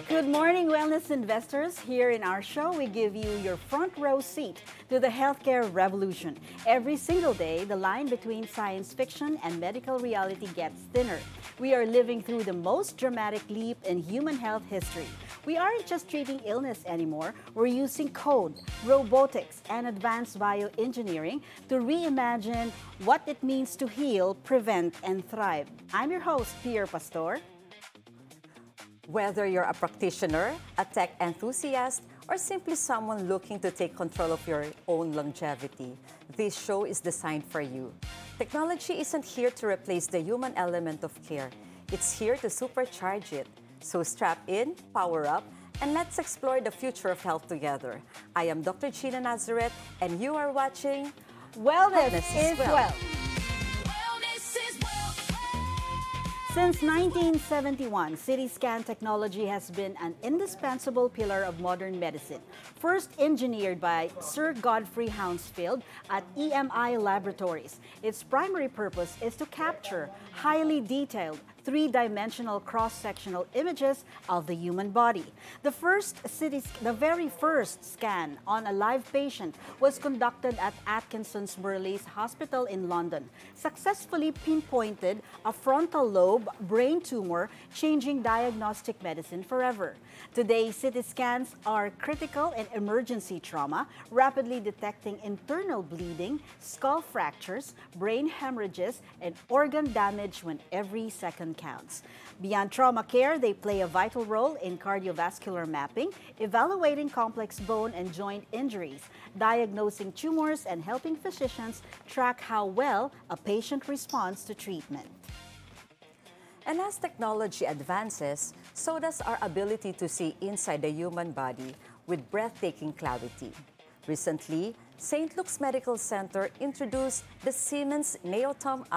Good morning, wellness investors. Here in our show, we give you your front row seat to the healthcare revolution. Every single day, the line between science fiction and medical reality gets thinner. We are living through the most dramatic leap in human health history. We aren't just treating illness anymore. We're using code, robotics, and advanced bioengineering to reimagine what it means to heal, prevent, and thrive. I'm your host, Pierre Pastor. Whether you're a practitioner, a tech enthusiast, or simply someone looking to take control of your own longevity, this show is designed for you. Technology isn't here to replace the human element of care. It's here to supercharge it. So strap in, power up, and let's explore the future of health together. I am Dr. Gina Nazareth, and you are watching Wellness is Wealth. Since 1971, CT scan technology has been an indispensable pillar of modern medicine. First engineered by Sir Godfrey Hounsfield at EMI Laboratories, its primary purpose is to capture highly detailed three-dimensional cross-sectional images of the human body. The very first scan on a live patient was conducted at Atkinson's Burley's Hospital in London, successfully pinpointed a frontal lobe brain tumor, changing diagnostic medicine forever. Today, CT scans are critical in emergency trauma, rapidly detecting internal bleeding, skull fractures, brain hemorrhages, and organ damage when every second counts. Beyond trauma care, they play a vital role in cardiovascular mapping, evaluating complex bone and joint injuries, diagnosing tumors, and helping physicians track how well a patient responds to treatment. And as technology advances, so does our ability to see inside the human body with breathtaking clarity. Recently, St. Luke's Medical Center introduced the Siemens Neotom